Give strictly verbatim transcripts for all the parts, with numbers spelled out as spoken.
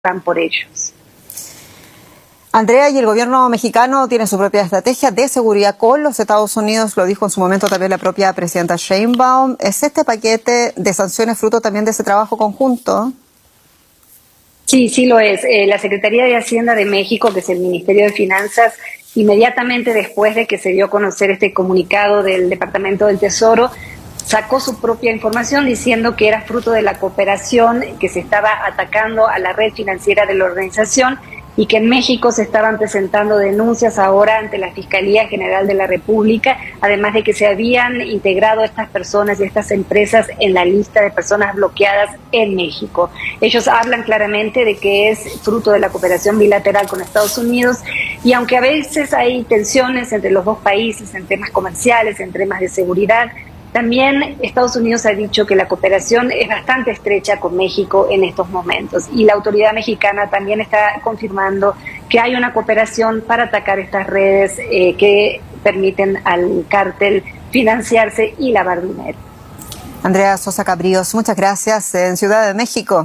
por ellos. Andrea, y el gobierno mexicano tiene su propia estrategia de seguridad con los Estados Unidos, lo dijo en su momento también la propia presidenta Sheinbaum. ¿Es este paquete de sanciones fruto también de ese trabajo conjunto? Sí, sí lo es. Eh, la Secretaría de Hacienda de México, que es el Ministerio de Finanzas, inmediatamente después de que se dio a conocer este comunicado del Departamento del Tesoro, sacó su propia información diciendo que era fruto de la cooperación, que se estaba atacando a la red financiera de la organización y que en México se estaban presentando denuncias ahora ante la Fiscalía General de la República, además de que se habían integrado estas personas y estas empresas en la lista de personas bloqueadas en México. Ellos hablan claramente de que es fruto de la cooperación bilateral con Estados Unidos, y aunque a veces hay tensiones entre los dos países en temas comerciales, en temas de seguridad, también Estados Unidos ha dicho que la cooperación es bastante estrecha con México en estos momentos, y la autoridad mexicana también está confirmando que hay una cooperación para atacar estas redes eh, que permiten al cártel financiarse y lavar dinero. Andrea Sosa Cabríos, muchas gracias, en Ciudad de México.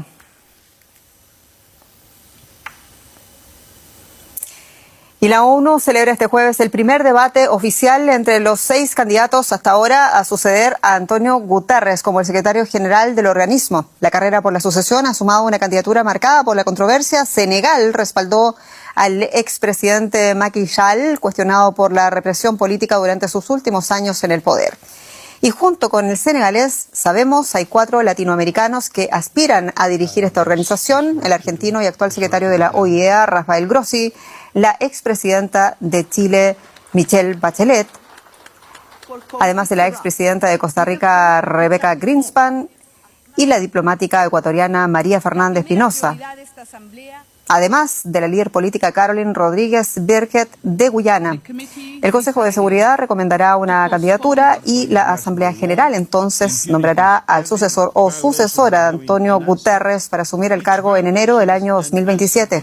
Y la ONU celebra este jueves el primer debate oficial entre los seis candidatos hasta ahora a suceder a Antonio Guterres como el secretario general del organismo. La carrera por la sucesión ha sumado una candidatura marcada por la controversia. Senegal respaldó al expresidente Macky Sall, cuestionado por la represión política durante sus últimos años en el poder. Y junto con el senegalés, sabemos, hay cuatro latinoamericanos que aspiran a dirigir esta organización: el argentino y actual secretario de la O E A, Rafael Grossi, la expresidenta de Chile, Michelle Bachelet, además de la expresidenta de Costa Rica, Rebeca Greenspan, y la diplomática ecuatoriana María Fernández Pinoza, además de la líder política Caroline Rodríguez Birket de Guyana. El Consejo de Seguridad recomendará una candidatura y la Asamblea General entonces nombrará al sucesor o sucesora de Antonio Guterres para asumir el cargo en enero del año dos mil veintisiete.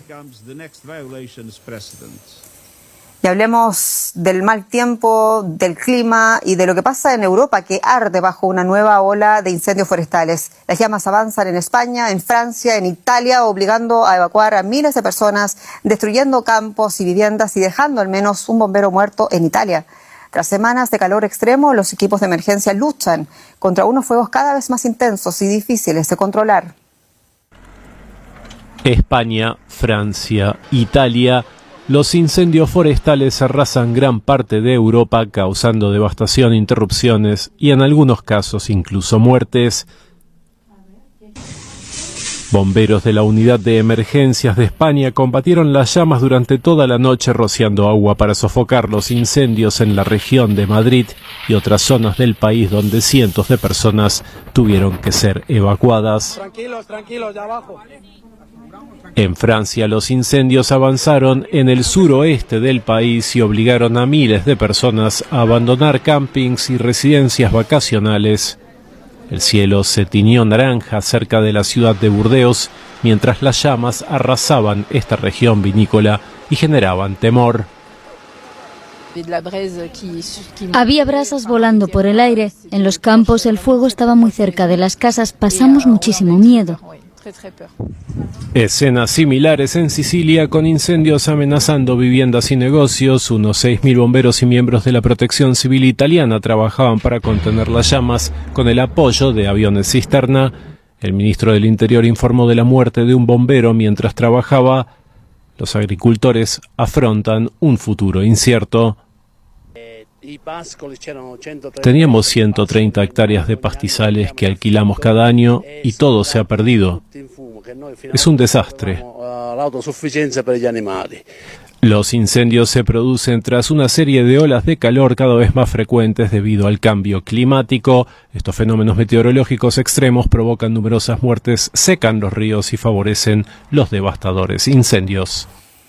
Y hablemos del mal tiempo, del clima y de lo que pasa en Europa, que arde bajo una nueva ola de incendios forestales. Las llamas avanzan en España, en Francia, en Italia, obligando a evacuar a miles de personas, destruyendo campos y viviendas y dejando al menos un bombero muerto en Italia. Tras semanas de calor extremo, los equipos de emergencia luchan contra unos fuegos cada vez más intensos y difíciles de controlar. España, Francia, Italia. Los incendios forestales arrasan gran parte de Europa, causando devastación, interrupciones y en algunos casos incluso muertes. Bomberos de la Unidad de Emergencias de España combatieron las llamas durante toda la noche, rociando agua para sofocar los incendios en la región de Madrid y otras zonas del país donde cientos de personas tuvieron que ser evacuadas. Tranquilos, tranquilos, ya abajo. En Francia, los incendios avanzaron en el suroeste del país y obligaron a miles de personas a abandonar campings y residencias vacacionales. El cielo se tiñó naranja cerca de la ciudad de Burdeos, mientras las llamas arrasaban esta región vinícola y generaban temor. Había brasas volando por el aire. En los campos el fuego estaba muy cerca de las casas. Pasamos muchísimo miedo. Escenas similares en Sicilia, con incendios amenazando viviendas y negocios. Unos seis mil bomberos y miembros de la Protección Civil italiana trabajaban para contener las llamas con el apoyo de aviones cisterna. El ministro del Interior informó de la muerte de un bombero mientras trabajaba. Los agricultores afrontan un futuro incierto. Teníamos ciento treinta hectáreas de pastizales que alquilamos cada año y todo se ha perdido. Es un desastre. Los incendios se producen tras una serie de olas de calor cada vez más frecuentes debido al cambio climático. Estos fenómenos meteorológicos extremos provocan numerosas muertes, secan los ríos y favorecen los devastadores incendios.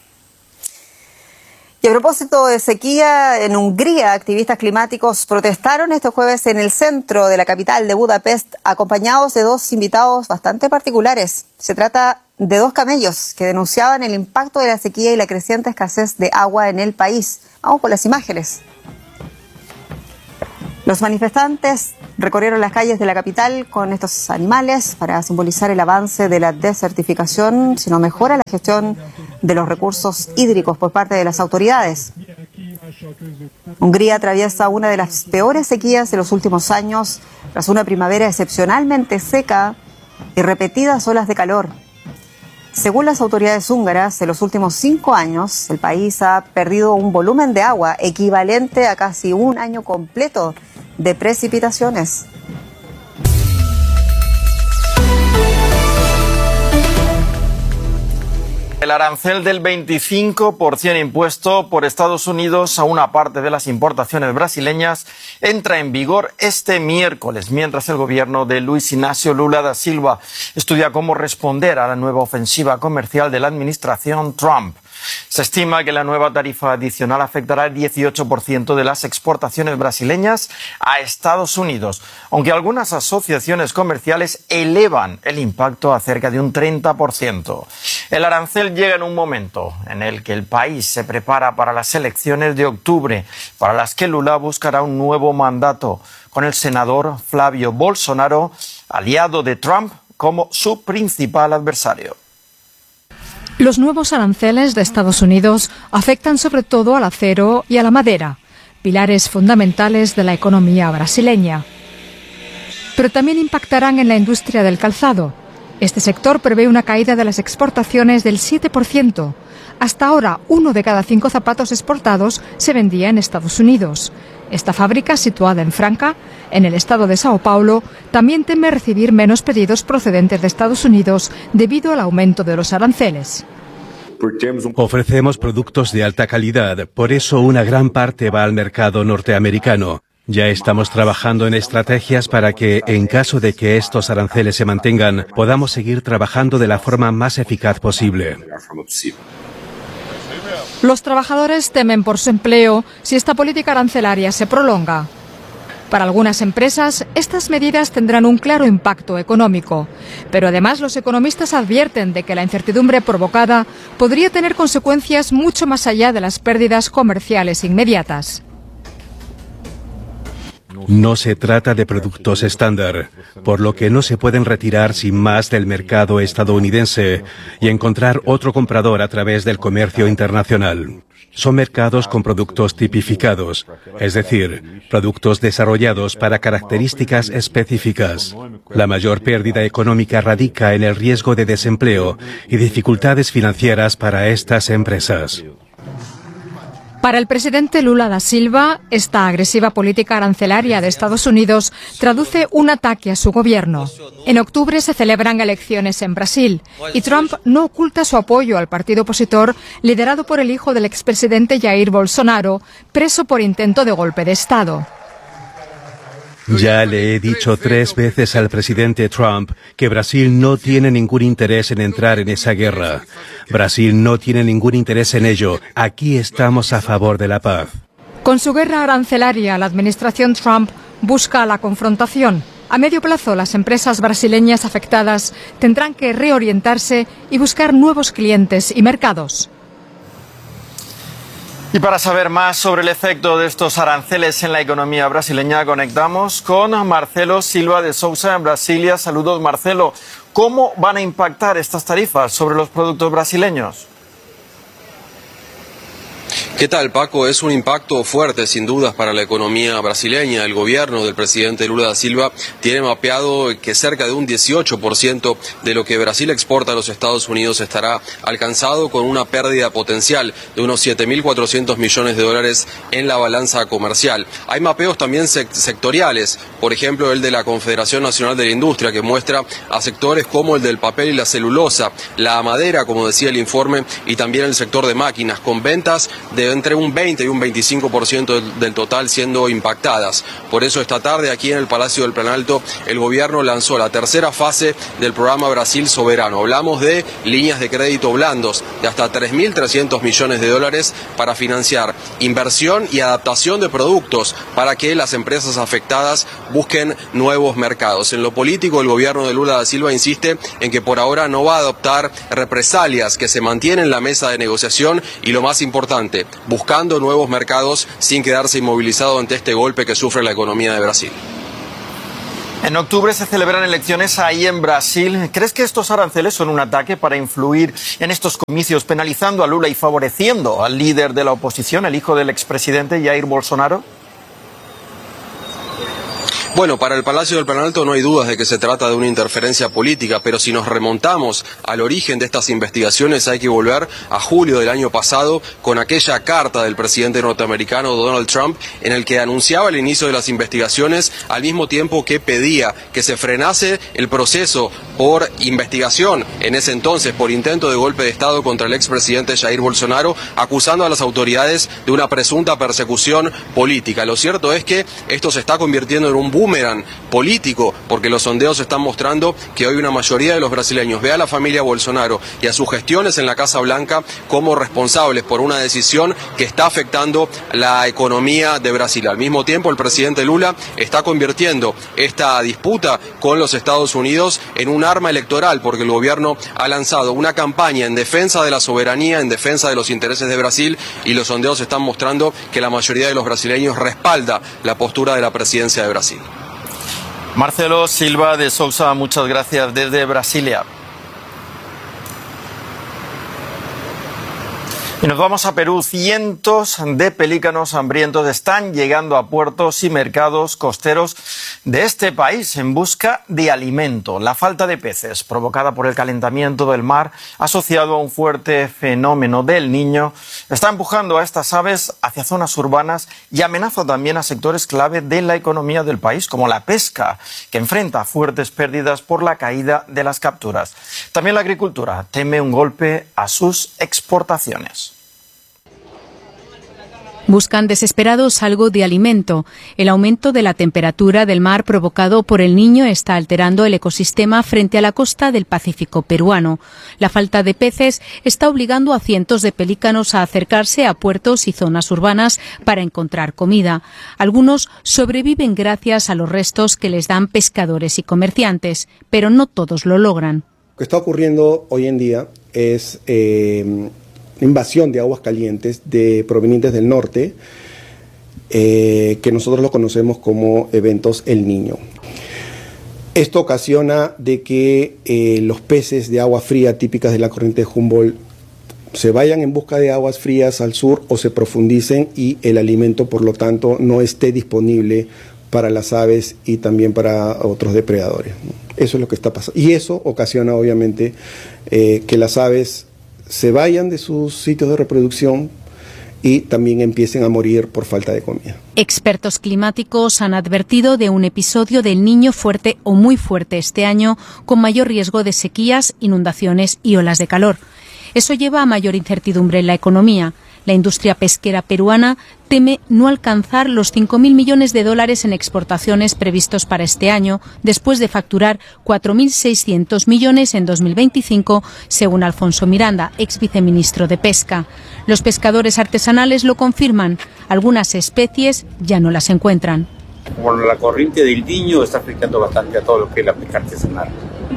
Y a propósito de sequía, en Hungría, activistas climáticos protestaron este jueves en el centro de la capital de Budapest, acompañados de dos invitados bastante particulares. Se trata de dos camellos que denunciaban el impacto de la sequía y la creciente escasez de agua en el país. Vamos con las imágenes. Los manifestantes recorrieron las calles de la capital con estos animales para simbolizar el avance de la desertificación, sino mejora la gestión de los recursos hídricos por parte de las autoridades. Hungría atraviesa una de las peores sequías de los últimos años, tras una primavera excepcionalmente seca y repetidas olas de calor. Según las autoridades húngaras, en los últimos cinco años, el país ha perdido un volumen de agua equivalente a casi un año completo de precipitaciones. El arancel del veinticinco por ciento impuesto por Estados Unidos a una parte de las importaciones brasileñas entra en vigor este miércoles, mientras el gobierno de Luis Inácio Lula da Silva estudia cómo responder a la nueva ofensiva comercial de la administración Trump. Se estima que la nueva tarifa adicional afectará el dieciocho por ciento de las exportaciones brasileñas a Estados Unidos, aunque algunas asociaciones comerciales elevan el impacto a cerca de un treinta por ciento. El arancel llega en un momento en el que el país se prepara para las elecciones de octubre, para las que Lula buscará un nuevo mandato, con el senador Flavio Bolsonaro, aliado de Trump, como su principal adversario. Los nuevos aranceles de Estados Unidos afectan sobre todo al acero y a la madera, pilares fundamentales de la economía brasileña. Pero también impactarán en la industria del calzado. Este sector prevé una caída de las exportaciones del siete por ciento. Hasta ahora, uno de cada cinco zapatos exportados se vendía en Estados Unidos. Esta fábrica, situada en Franca, en el estado de Sao Paulo, también teme recibir menos pedidos procedentes de Estados Unidos debido al aumento de los aranceles. Ofrecemos productos de alta calidad, por eso una gran parte va al mercado norteamericano. Ya estamos trabajando en estrategias para que, en caso de que estos aranceles se mantengan, podamos seguir trabajando de la forma más eficaz posible. Los trabajadores temen por su empleo si esta política arancelaria se prolonga. Para algunas empresas, estas medidas tendrán un claro impacto económico, pero además los economistas advierten de que la incertidumbre provocada podría tener consecuencias mucho más allá de las pérdidas comerciales inmediatas. No se trata de productos estándar, por lo que no se pueden retirar sin más del mercado estadounidense y encontrar otro comprador a través del comercio internacional. Son mercados con productos tipificados, es decir, productos desarrollados para características específicas. La mayor pérdida económica radica en el riesgo de desempleo y dificultades financieras para estas empresas. Para el presidente Lula da Silva, esta agresiva política arancelaria de Estados Unidos traduce un ataque a su gobierno. En octubre se celebran elecciones en Brasil y Trump no oculta su apoyo al partido opositor liderado por el hijo del expresidente Jair Bolsonaro, preso por intento de golpe de Estado. Ya le he dicho tres veces al presidente Trump que Brasil no tiene ningún interés en entrar en esa guerra. Brasil no tiene ningún interés en ello. Aquí estamos a favor de la paz. Con su guerra arancelaria, la administración Trump busca la confrontación. A medio plazo, las empresas brasileñas afectadas tendrán que reorientarse y buscar nuevos clientes y mercados. Y para saber más sobre el efecto de estos aranceles en la economía brasileña, conectamos con Marcelo Silva de Sousa en Brasilia. Saludos, Marcelo. ¿Cómo van a impactar estas tarifas sobre los productos brasileños? ¿Qué tal, Paco? Es un impacto fuerte, sin dudas, para la economía brasileña. El gobierno del presidente Lula da Silva tiene mapeado que cerca de un dieciocho por ciento de lo que Brasil exporta a los Estados Unidos estará alcanzado, con una pérdida potencial de unos siete mil cuatrocientos millones de dólares en la balanza comercial. Hay mapeos también sectoriales, por ejemplo el de la Confederación Nacional de la Industria, que muestra a sectores como el del papel y la celulosa, la madera, como decía el informe, y también el sector de máquinas, con ventas de entre un veinte y un veinticinco por ciento del total siendo impactadas. Por eso esta tarde aquí en el Palacio del Planalto el gobierno lanzó la tercera fase del programa Brasil Soberano. Hablamos de líneas de crédito blandos de hasta tres mil trescientos millones de dólares para financiar inversión y adaptación de productos para que las empresas afectadas busquen nuevos mercados. En lo político, el gobierno de Lula da Silva insiste en que por ahora no va a adoptar represalias, que se mantiene en la mesa de negociación y, lo más importante, buscando nuevos mercados sin quedarse inmovilizado ante este golpe que sufre la economía de Brasil. En octubre se celebran elecciones ahí en Brasil. ¿Crees que estos aranceles son un ataque para influir en estos comicios, penalizando a Lula y favoreciendo al líder de la oposición, el hijo del expresidente Jair Bolsonaro? Bueno, para el Palacio del Planalto no hay dudas de que se trata de una interferencia política, pero si nos remontamos al origen de estas investigaciones hay que volver a julio del año pasado con aquella carta del presidente norteamericano Donald Trump en el que anunciaba el inicio de las investigaciones al mismo tiempo que pedía que se frenase el proceso por investigación, en ese entonces por intento de golpe de Estado contra el expresidente Jair Bolsonaro, acusando a las autoridades de una presunta persecución política. Lo cierto es que esto se está convirtiendo en un boomerang político, porque los sondeos están mostrando que hoy una mayoría de los brasileños ve a la familia Bolsonaro y a sus gestiones en la Casa Blanca como responsables por una decisión que está afectando la economía de Brasil. Al mismo tiempo, el presidente Lula está convirtiendo esta disputa con los Estados Unidos en un arma electoral, porque el gobierno ha lanzado una campaña en defensa de la soberanía, en defensa de los intereses de Brasil, y los sondeos están mostrando que la mayoría de los brasileños respalda la postura de la presidencia de Brasil. Marcelo Silva de Sousa, muchas gracias desde Brasilia. Y nos vamos a Perú. Cientos de pelícanos hambrientos están llegando a puertos y mercados costeros de este país en busca de alimento. La falta de peces provocada por el calentamiento del mar, asociado a un fuerte fenómeno del Niño, está empujando a estas aves hacia zonas urbanas y amenaza también a sectores clave de la economía del país, como la pesca, que enfrenta fuertes pérdidas por la caída de las capturas. También la agricultura teme un golpe a sus exportaciones. Buscan desesperados algo de alimento. El aumento de la temperatura del mar provocado por el Niño está alterando el ecosistema frente a la costa del Pacífico peruano. La falta de peces está obligando a cientos de pelícanos a acercarse a puertos y zonas urbanas para encontrar comida. Algunos sobreviven gracias a los restos que les dan pescadores y comerciantes, pero no todos lo logran. Lo que está ocurriendo hoy en día es Eh... invasión de aguas calientes de, provenientes del norte, eh, que nosotros lo conocemos como eventos El Niño. Esto ocasiona de que eh, los peces de agua fría típicas de la corriente de Humboldt se vayan en busca de aguas frías al sur o se profundicen y el alimento, por lo tanto, no esté disponible para las aves y también para otros depredadores. Eso es lo que está pasando. Y eso ocasiona, obviamente, eh, que las aves se vayan de sus sitios de reproducción y también empiecen a morir por falta de comida. Expertos climáticos han advertido de un episodio del Niño fuerte o muy fuerte este año, con mayor riesgo de sequías, inundaciones y olas de calor. Eso lleva a mayor incertidumbre en la economía. La industria pesquera peruana teme no alcanzar los cinco mil millones de dólares en exportaciones previstos para este año, después de facturar cuatro mil seiscientos millones en dos mil veinticinco, según Alfonso Miranda, ex viceministro de Pesca. Los pescadores artesanales lo confirman. Algunas especies ya no las encuentran. Bueno, la corriente del Niño está afectando bastante a todo lo que es la pesca artesanal.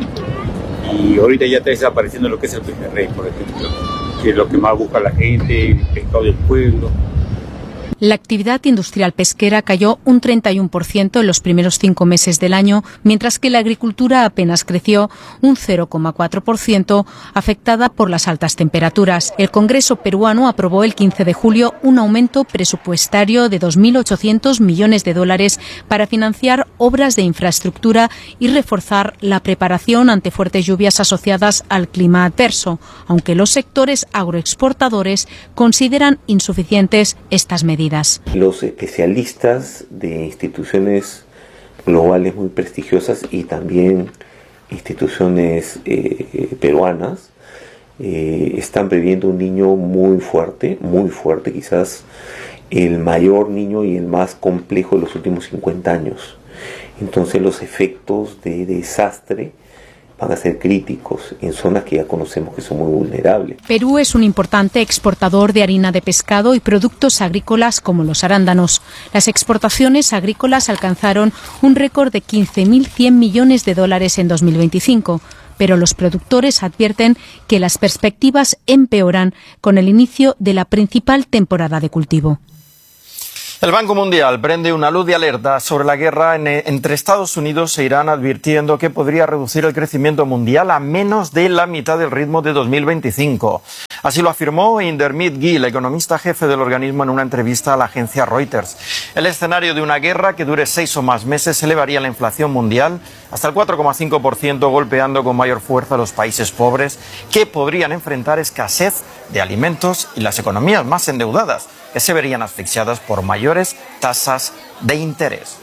Y ahorita ya está desapareciendo lo que es el pejerrey, por ejemplo, que es lo que más busca la gente, el pescado del pueblo. La actividad industrial pesquera cayó un treinta y uno por ciento en los primeros cinco meses del año, mientras que la agricultura apenas creció un cero coma cuatro por ciento, afectada por las altas temperaturas. El Congreso peruano aprobó el quince de julio un aumento presupuestario de dos mil ochocientos millones de dólares para financiar obras de infraestructura y reforzar la preparación ante fuertes lluvias asociadas al clima adverso, aunque los sectores agroexportadores consideran insuficientes estas medidas. Los especialistas de instituciones globales muy prestigiosas y también instituciones eh, peruanas eh, están previendo un Niño muy fuerte, muy fuerte, quizás el mayor Niño y el más complejo de los últimos cincuenta años. Entonces los efectos de desastre van a ser críticos en zonas que ya conocemos que son muy vulnerables. Perú es un importante exportador de harina de pescado y productos agrícolas como los arándanos. Las exportaciones agrícolas alcanzaron un récord de quince mil cien millones de dólares en dos mil veinticinco, pero los productores advierten que las perspectivas empeoran con el inicio de la principal temporada de cultivo. El Banco Mundial prende una luz de alerta sobre la guerra en, entre Estados Unidos e Irán, advirtiendo que podría reducir el crecimiento mundial a menos de la mitad del ritmo de dos mil veinticinco. Así lo afirmó Indermit Gill, economista jefe del organismo, en una entrevista a la agencia Reuters. El escenario de una guerra que dure seis o más meses elevaría la inflación mundial hasta el cuatro coma cinco por ciento, golpeando con mayor fuerza a los países pobres, que podrían enfrentar escasez de alimentos, y las economías más endeudadas, que se verían asfixiadas por mayores tasas de interés.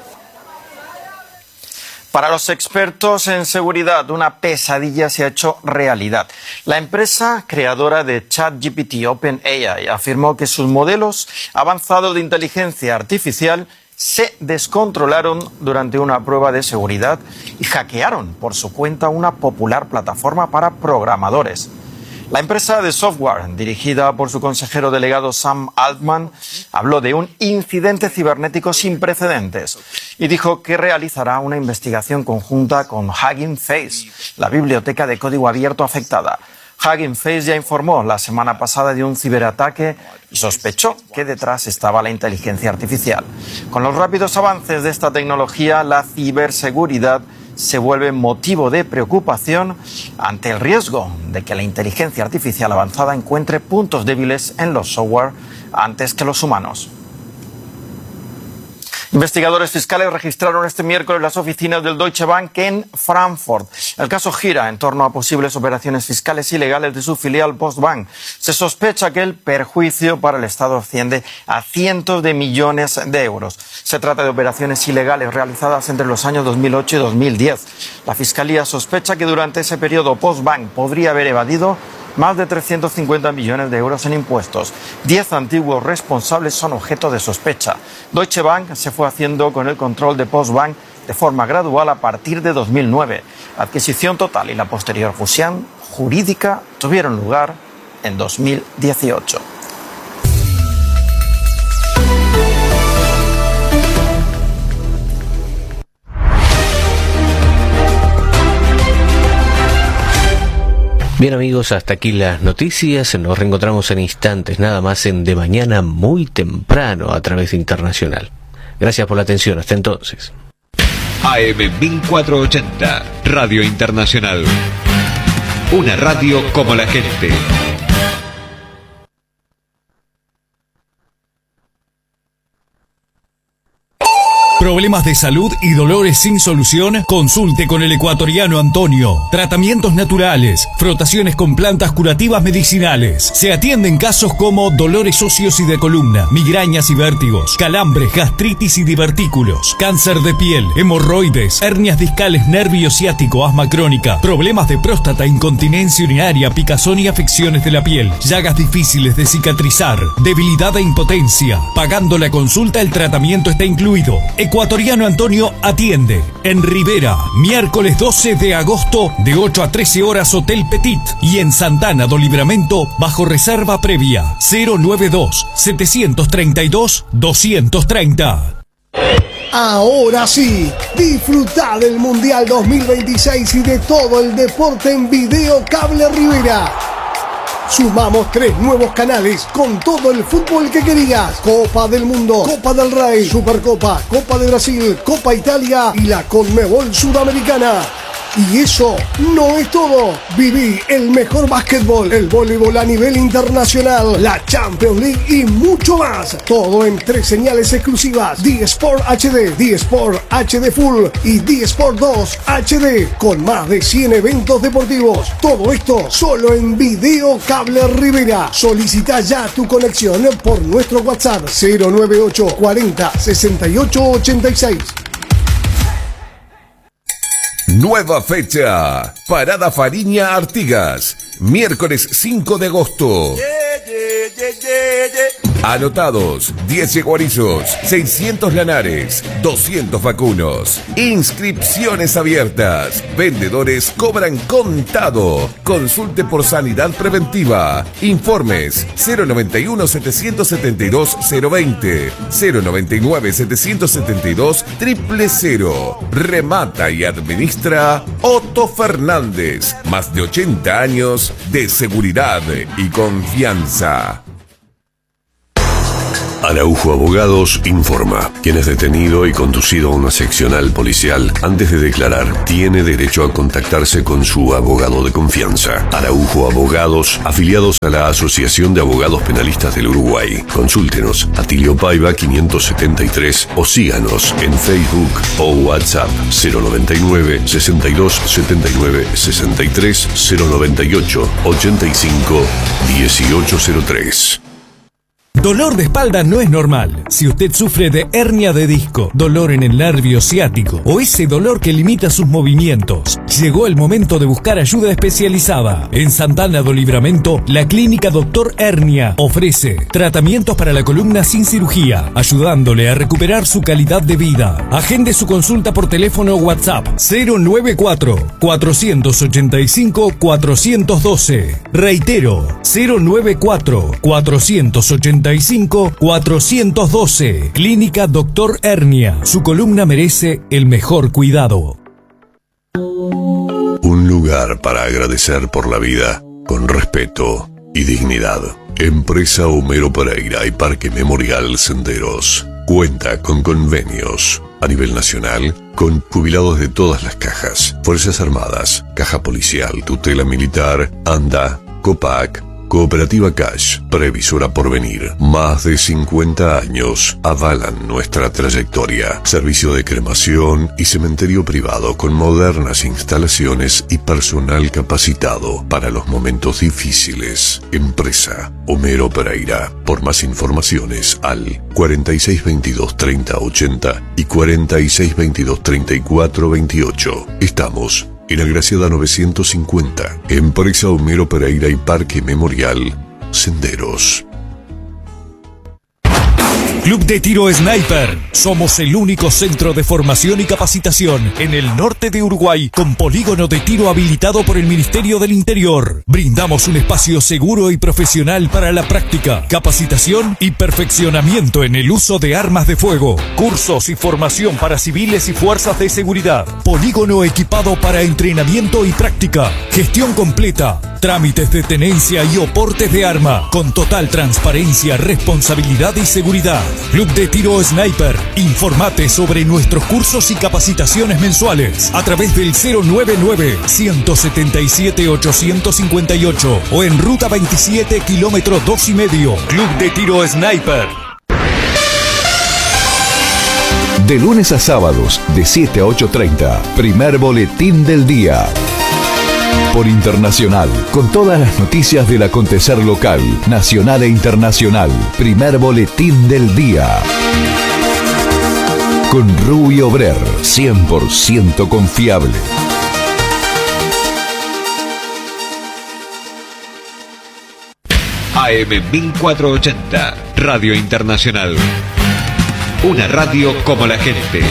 Para los expertos en seguridad, una pesadilla se ha hecho realidad. La empresa creadora de ChatGPT, OpenAI, afirmó que sus modelos avanzados de inteligencia artificial se descontrolaron durante una prueba de seguridad y hackearon por su cuenta una popular plataforma para programadores. La empresa de software, dirigida por su consejero delegado Sam Altman, habló de un incidente cibernético sin precedentes y dijo que realizará una investigación conjunta con Hugging Face, la biblioteca de código abierto afectada. Hugging Face ya informó la semana pasada de un ciberataque y sospechó que detrás estaba la inteligencia artificial. Con los rápidos avances de esta tecnología, la ciberseguridad se vuelve motivo de preocupación ante el riesgo de que la inteligencia artificial avanzada encuentre puntos débiles en los software antes que los humanos. Investigadores fiscales registraron este miércoles las oficinas del Deutsche Bank en Frankfurt. El caso gira en torno a posibles operaciones fiscales ilegales de su filial Postbank. Se sospecha que el perjuicio para el Estado asciende a cientos de millones de euros. Se trata de operaciones ilegales realizadas entre los años dos mil ocho y dos mil diez. La Fiscalía sospecha que durante ese periodo Postbank podría haber evadido más de trescientos cincuenta millones de euros en impuestos. Diez antiguos responsables son objeto de sospecha. Deutsche Bank se fue haciendo con el control de Postbank de forma gradual a partir de dos mil nueve. La adquisición total y la posterior fusión jurídica tuvieron lugar en dos mil dieciocho. Bien amigos, hasta aquí las noticias. Nos reencontramos en instantes, nada más en De Mañana muy temprano a través de Internacional. Gracias por la atención, hasta entonces. A M mil cuatrocientos ochenta, Radio Internacional. Una radio como la gente. ¿Problemas de salud y dolores sin solución? Consulte con el ecuatoriano Antonio. Tratamientos naturales, frotaciones con plantas curativas medicinales. Se atienden casos como dolores óseos y de columna, migrañas y vértigos, calambres, gastritis y divertículos, cáncer de piel, hemorroides, hernias discales, nervio ciático, asma crónica, problemas de próstata, incontinencia urinaria, picazón y afecciones de la piel, llagas difíciles de cicatrizar, debilidad e impotencia. Pagando la consulta, el tratamiento está incluido. Ecuatoriano Antonio atiende en Rivera, miércoles doce de agosto de ocho a trece horas, Hotel Petit, y en Santana do Libramento bajo reserva previa cero noventa y dos, setecientos treinta y dos, doscientos treinta. Ahora sí, disfruta del Mundial dos mil veintiséis y de todo el deporte en Video Cable Rivera. Sumamos tres nuevos canales con todo el fútbol que querías. Copa del Mundo, Copa del Rey, Supercopa, Copa de Brasil, Copa Italia y la Conmebol Sudamericana. Y eso no es todo. Viví el mejor básquetbol, el voleibol a nivel internacional, la Champions League y mucho más. Todo en tres señales exclusivas: D Sport H D, D Sport H D Full y D Sport dos H D, con más de cien eventos deportivos. Todo esto solo en Video Cable Rivera. Solicita ya tu conexión por nuestro WhatsApp cero noventa y ocho, cuarenta, sesenta y ocho, ochenta y seis. Nueva fecha. Parada Fariña Artigas. Miércoles cinco de agosto. Anotados: diez yeguarizos, seiscientos lanares, doscientos vacunos. Inscripciones abiertas. Vendedores cobran contado. Consulte por Sanidad Preventiva. Informes cero noventa y uno, setecientos setenta y dos, cero veinte, cero noventa y nueve, setecientos setenta y dos, cero cero. Remata y administra Otto Fernández. Más de ochenta años de seguridad y confianza. Araujo Abogados informa. Quien es detenido y conducido a una seccional policial antes de declarar tiene derecho a contactarse con su abogado de confianza. Araujo Abogados, afiliados a la Asociación de Abogados Penalistas del Uruguay. Consúltenos a Tilio Paiva quinientos setenta y tres o síganos en Facebook o WhatsApp cero noventa y nueve, sesenta y dos, setenta y nueve, sesenta y tres, cero noventa y ocho, ochenta y cinco, dieciocho cero tres. Dolor de espalda no es normal. Si usted sufre de hernia de disco, dolor en el nervio ciático o ese dolor que limita sus movimientos, llegó el momento de buscar ayuda especializada. En Santana do Livramento, la clínica Doctor Hernia ofrece tratamientos para la columna sin cirugía, ayudándole a recuperar su calidad de vida. Agende su consulta por teléfono o WhatsApp cero noventa y cuatro, cuatrocientos ochenta y cinco, cuatrocientos doce. Reitero, cero noventa y cuatro, cuatrocientos ochenta y cinco, cuatrocientos doce. Clínica Doctor Hernia. Su columna merece el mejor cuidado. Un lugar para agradecer por la vida con respeto y dignidad. Empresa Homero Pereira y Parque Memorial Senderos. Cuenta con convenios a nivel nacional con jubilados de todas las cajas. Fuerzas Armadas, Caja Policial, Tutela Militar, ANDA, COPAC, Cooperativa Cash, Previsora Porvenir. Más de cincuenta años avalan nuestra trayectoria. Servicio de cremación y cementerio privado con modernas instalaciones y personal capacitado para los momentos difíciles. Empresa Homero Pereira. Por más informaciones al cuarenta y seis veintidós treinta ochenta y cuarenta y seis veintidós treinta y cuatro veintiocho. Estamos en Agraciada novecientos cincuenta, Empresa Homero Pereira y Parque Memorial Senderos. Club de Tiro Sniper. Somos el único centro de formación y capacitación en el norte de Uruguay con polígono de tiro habilitado por el Ministerio del Interior. Brindamos un espacio seguro y profesional para la práctica, capacitación y perfeccionamiento en el uso de armas de fuego. Cursos y formación para civiles y fuerzas de seguridad. Polígono equipado para entrenamiento y práctica. Gestión completa. Trámites de tenencia y oportes de arma con total transparencia, responsabilidad y seguridad. Club de Tiro Sniper. Informate sobre nuestros cursos y capacitaciones mensuales a través del cero noventa y nueve, ciento setenta y siete, ochocientos cincuenta y ocho o en Ruta veintisiete, kilómetro dos y medio. Club de Tiro Sniper. De lunes a sábados, de siete a ocho treinta, primer boletín del día. Por Internacional, con todas las noticias del acontecer local, nacional e internacional. Primer boletín del día. Con Rubio Brer, cien por ciento confiable. A M mil cuatrocientos ochenta, Radio Internacional. Una radio como la gente.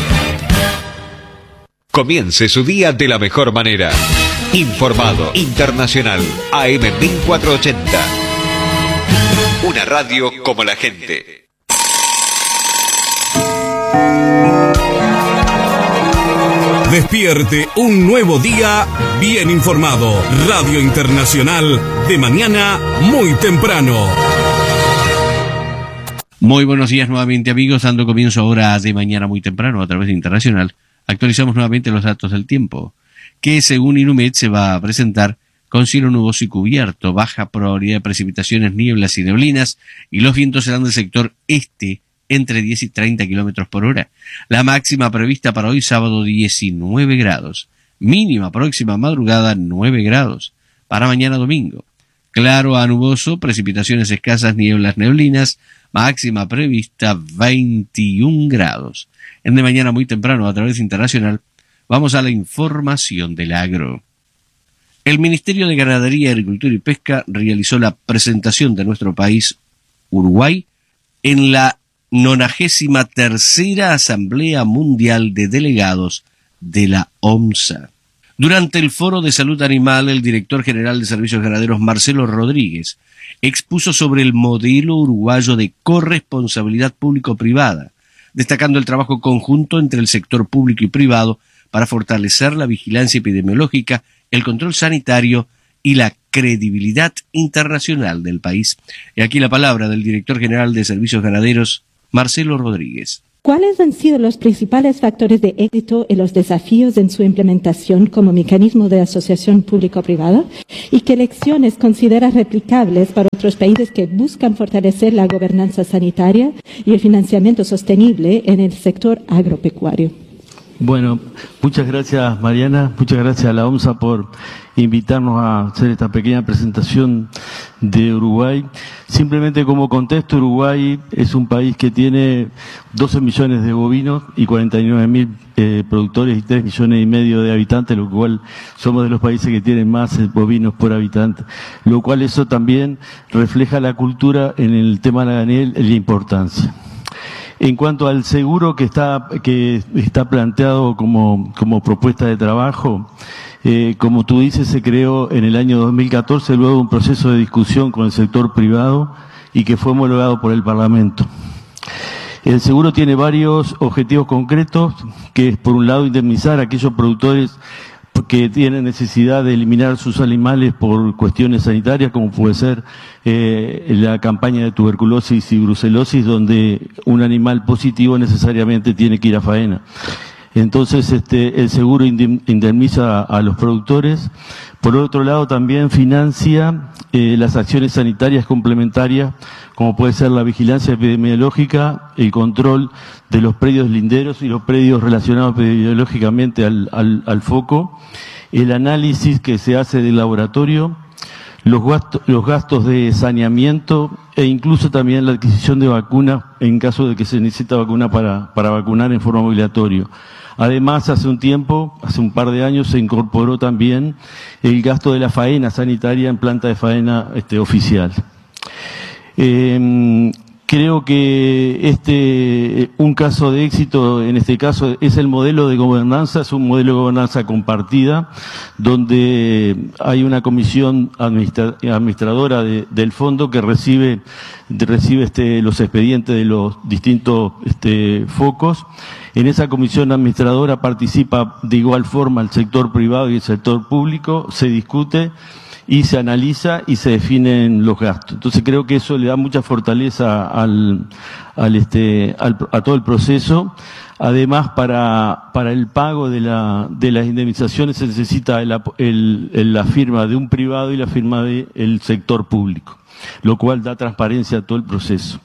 Comience su día de la mejor manera. Informado, internacional, A M mil cuatrocientos ochenta. Una radio como la gente. Despierte un nuevo día bien informado. Radio Internacional de mañana muy temprano. Muy buenos días nuevamente, amigos, dando comienzo ahora de mañana muy temprano a través de Internacional. Actualizamos nuevamente los datos del tiempo, que según Inumet se va a presentar con cielo nuboso y cubierto, baja probabilidad de precipitaciones, nieblas y neblinas, y los vientos serán del sector este entre diez y treinta kilómetros por hora. La máxima prevista para hoy sábado diecinueve grados, mínima próxima madrugada nueve grados, para mañana domingo claro a nuboso, precipitaciones escasas, nieblas, neblinas, máxima prevista veintiún grados. En de mañana muy temprano a través de Internacional vamos a la información del agro. El Ministerio de Ganadería, Agricultura y Pesca realizó la presentación de nuestro país, Uruguay, en la nonagésima tercera Asamblea Mundial de Delegados de la OMSA. Durante el Foro de Salud Animal, el director general de Servicios Ganaderos, Marcelo Rodríguez, expuso sobre el modelo uruguayo de corresponsabilidad público-privada, destacando el trabajo conjunto entre el sector público y privado para fortalecer la vigilancia epidemiológica, el control sanitario y la credibilidad internacional del país. Y aquí la palabra del director general de Servicios Ganaderos, Marcelo Rodríguez. ¿Cuáles han sido los principales factores de éxito y los desafíos en su implementación como mecanismo de asociación público-privada? ¿Y qué lecciones considera replicables para otros países que buscan fortalecer la gobernanza sanitaria y el financiamiento sostenible en el sector agropecuario? Bueno, muchas gracias Mariana, muchas gracias a la OMSA por invitarnos a hacer esta pequeña presentación de Uruguay. Simplemente como contexto, Uruguay es un país que tiene doce millones de bovinos y cuarenta y nueve mil eh, productores y tres millones y medio de habitantes, lo cual somos de los países que tienen más eh, bovinos por habitante, lo cual eso también refleja la cultura en el tema de la ganadería y la importancia. En cuanto al seguro que está que está planteado como, como propuesta de trabajo, eh, como tú dices, se creó en el año dos mil catorce luego de un proceso de discusión con el sector privado y que fue homologado por el Parlamento. El seguro tiene varios objetivos concretos, que es por un lado indemnizar a aquellos productores que tienen necesidad de eliminar sus animales por cuestiones sanitarias, como puede ser eh, la campaña de tuberculosis y brucelosis, donde un animal positivo necesariamente tiene que ir a faena. Entonces, este, el seguro indemniza a los productores. Por otro lado, también financia eh, las acciones sanitarias complementarias, como puede ser la vigilancia epidemiológica, el control de los predios linderos y los predios relacionados epidemiológicamente al, al, al foco, el análisis que se hace del laboratorio, los gastos, los gastos de saneamiento e incluso también la adquisición de vacunas en caso de que se necesita vacuna para, para vacunar en forma obligatoria. Además, hace un tiempo, hace un par de años, se incorporó también el gasto de la faena sanitaria en planta de faena este, oficial. Eh, creo que este un caso de éxito en este caso es el modelo de gobernanza, es un modelo de gobernanza compartida, donde hay una comisión administra, administradora de, del fondo que recibe, de, recibe este, los expedientes de los distintos este, focos. En esa comisión administradora participa de igual forma el sector privado y el sector público, se discute y se analiza y se definen los gastos. Entonces creo que eso le da mucha fortaleza al, al este, al, a todo el proceso. Además, para, para el pago de, la, de las indemnizaciones se necesita el, el, el, la firma de un privado y la firma del sector público, lo cual da transparencia a todo el proceso.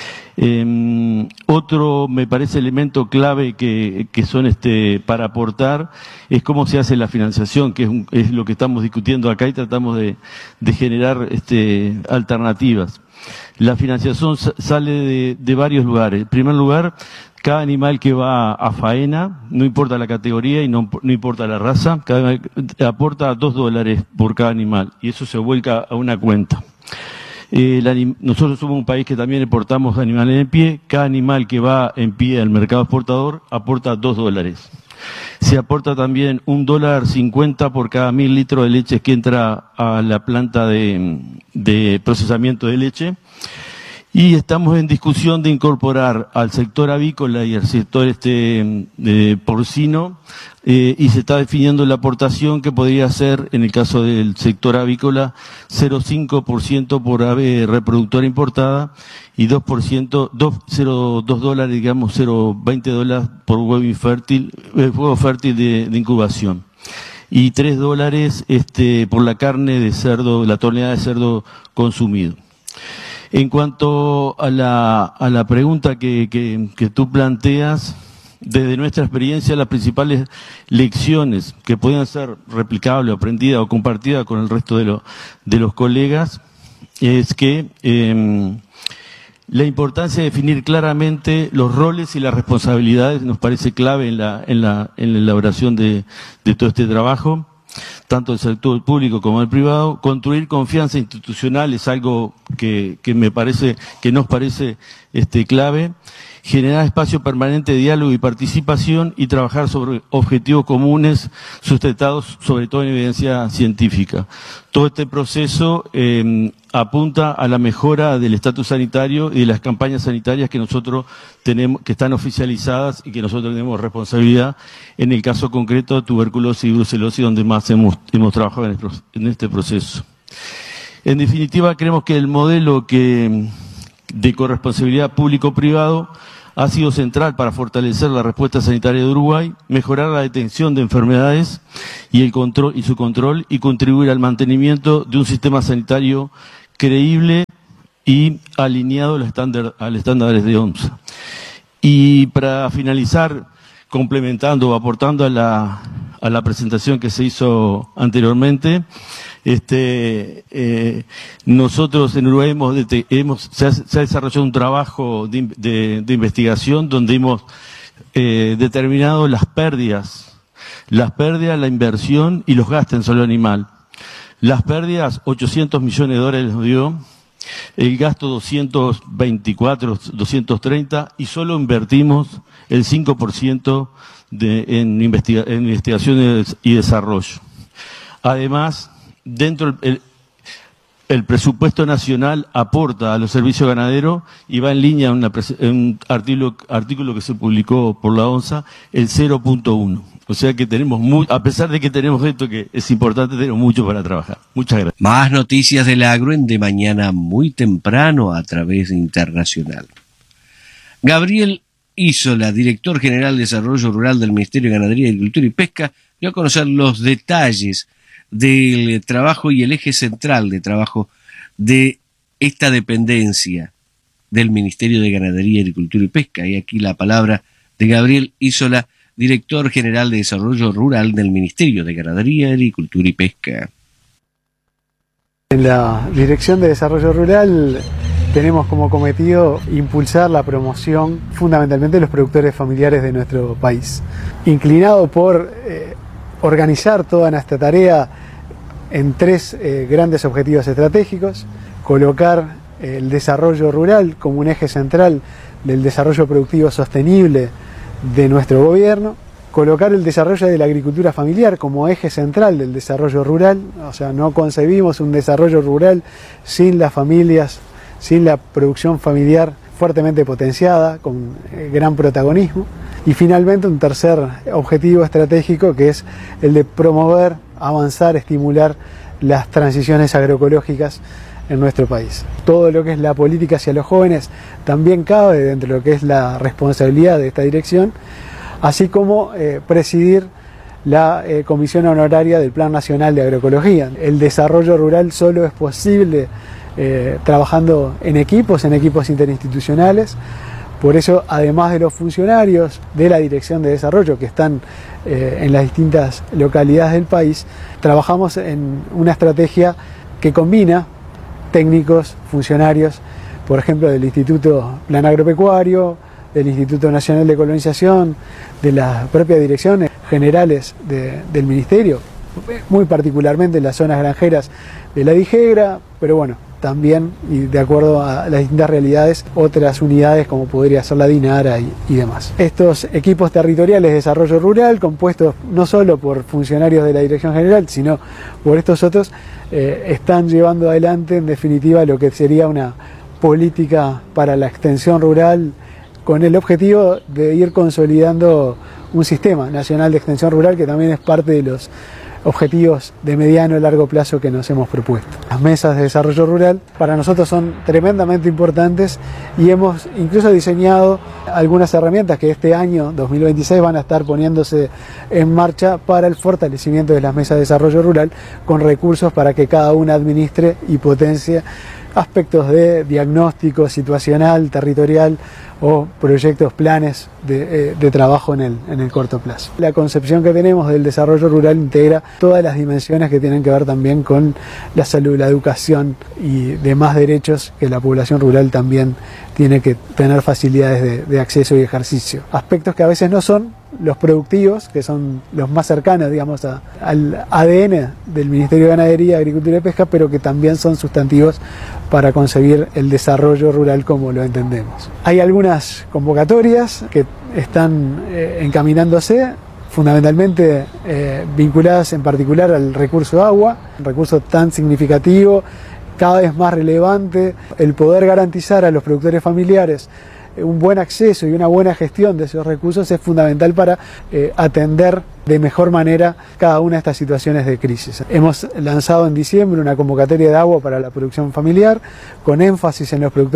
Eh, otro, me parece, elemento clave que, que son este para aportar es cómo se hace la financiación, que es, un, es lo que estamos discutiendo acá y tratamos de, de generar este, alternativas. La financiación sale de, de varios lugares. En primer lugar, cada animal que va a faena, no importa la categoría y no, no importa la raza, cada, aporta dos dólares por cada animal y eso se vuelca a una cuenta. Eh, el, nosotros somos un país que también exportamos animales en pie. Cada animal que va en pie al mercado exportador aporta dos dólares. Se aporta también un dólar cincuenta por cada mil litros de leche que entra a la planta de, de procesamiento de leche. Y estamos en discusión de incorporar al sector avícola y al sector este de porcino eh, y se está definiendo la aportación que podría ser, en el caso del sector avícola, cero coma cinco por ciento por ave reproductora importada y dos por ciento, dos coma dos dólares, digamos cero coma veinte dólares por huevo infértil, eh, huevo fértil de, de incubación. Y tres dólares este, por la carne de cerdo, la tonelada de cerdo consumido. En cuanto a la, a la pregunta que, que, que tú planteas, desde nuestra experiencia, las principales lecciones que puedan ser replicables, aprendidas o compartidas con el resto de, lo, de los colegas, es que eh, la importancia de definir claramente los roles y las responsabilidades nos parece clave en la, en la, en la elaboración de, de todo este trabajo, tanto el sector público como el privado. Construir confianza institucional es algo que, que me parece, que nos parece este, clave. Generar espacio permanente de diálogo y participación y trabajar sobre objetivos comunes sustentados sobre todo en evidencia científica. Todo este proceso eh, apunta a la mejora del estatus sanitario y de las campañas sanitarias que nosotros tenemos, que están oficializadas y que nosotros tenemos responsabilidad, en el caso concreto de tuberculosis y brucelosis, donde más hemos, hemos trabajado en este, en este proceso. En definitiva, creemos que el modelo que de corresponsabilidad público-privado ha sido central para fortalecer la respuesta sanitaria de Uruguay, mejorar la detención de enfermedades y, el control, y su control y contribuir al mantenimiento de un sistema sanitario creíble y alineado a los estándar, a los estándares de OMSA. Y para finalizar, complementando o aportando a la, a la presentación que se hizo anteriormente, este, eh, nosotros en Uruguay hemos, hemos se, ha, se ha desarrollado un trabajo de, de, de investigación donde hemos eh, determinado las pérdidas, las pérdidas, la inversión y los gastos en salud animal. Las pérdidas, ochocientos millones de dólares nos dio, el gasto doscientos veinticuatro, doscientos treinta, y solo invertimos el cinco por ciento de, en, investiga, en investigaciones y desarrollo. Además, dentro del el presupuesto nacional aporta a los servicios ganaderos y va en línea en, una, en un artículo, artículo que se publicó por la ONSA, el cero punto uno. O sea que tenemos, muy, a pesar de que tenemos esto que es importante, tenemos mucho para trabajar. Muchas gracias. Más noticias del agro en De Mañana muy temprano a través de Internacional. Gabriel Isola, director general de Desarrollo Rural del Ministerio de Ganadería, Agricultura y Pesca, dio a conocer los detalles del trabajo y el eje central de trabajo de esta dependencia del Ministerio de Ganadería, Agricultura y Pesca. Y aquí la palabra de Gabriel Isola, director general de Desarrollo Rural del Ministerio de Ganadería, Agricultura y Pesca. En la Dirección de Desarrollo Rural tenemos como cometido impulsar la promoción fundamentalmente de los productores familiares de nuestro país, inclinado por eh, organizar toda nuestra tarea en tres eh, grandes objetivos estratégicos: colocar eh, el desarrollo rural como un eje central del desarrollo productivo sostenible de nuestro gobierno, colocar el desarrollo de la agricultura familiar como eje central del desarrollo rural, o sea, no concebimos un desarrollo rural sin las familias, sin la producción familiar fuertemente potenciada, con eh, gran protagonismo. Y finalmente un tercer objetivo estratégico, que es el de promover, avanzar, estimular las transiciones agroecológicas en nuestro país. Todo lo que es la política hacia los jóvenes también cabe dentro de lo que es la responsabilidad de esta dirección, así como eh, presidir la eh, Comisión Honoraria del Plan Nacional de Agroecología. El desarrollo rural solo es posible eh, trabajando en equipos, en equipos interinstitucionales. Por eso, además de los funcionarios de la Dirección de Desarrollo que están eh, en las distintas localidades del país, trabajamos en una estrategia que combina técnicos, funcionarios, por ejemplo, del Instituto Plan Agropecuario, del Instituto Nacional de Colonización, de las propias direcciones generales de, del Ministerio, muy particularmente en las zonas granjeras de la DIGEGRA, pero bueno, también, y de acuerdo a las distintas realidades, otras unidades como podría ser la DINARA y, y demás. Estos equipos territoriales de desarrollo rural, compuestos no solo por funcionarios de la Dirección General, sino por estos otros, eh, están llevando adelante en definitiva lo que sería una política para la extensión rural, con el objetivo de ir consolidando un sistema nacional de extensión rural que también es parte de los objetivos de mediano y largo plazo que nos hemos propuesto. Las mesas de desarrollo rural para nosotros son tremendamente importantes y hemos incluso diseñado algunas herramientas que este año dos mil veintiséis van a estar poniéndose en marcha para el fortalecimiento de las mesas de desarrollo rural, con recursos para que cada una administre y potencie aspectos de diagnóstico situacional, territorial o proyectos, planes de, eh, de trabajo en el, en el corto plazo. La concepción que tenemos del desarrollo rural integra todas las dimensiones que tienen que ver también con la salud, la educación y demás derechos que la población rural también tiene que tener facilidades de, de acceso y ejercicio. Aspectos que a veces no son los productivos, que son los más cercanos, digamos, a, al A D N del Ministerio de Ganadería, Agricultura y Pesca, pero que también son sustantivos para concebir el desarrollo rural como lo entendemos. Hay algunas convocatorias que están eh, encaminándose, fundamentalmente eh, vinculadas en particular al recurso agua, un recurso tan significativo, cada vez más relevante. El poder garantizar a los productores familiares un buen acceso y una buena gestión de esos recursos es fundamental para eh, atender de mejor manera cada una de estas situaciones de crisis. Hemos lanzado en diciembre una convocatoria de agua para la producción familiar, con énfasis en los productores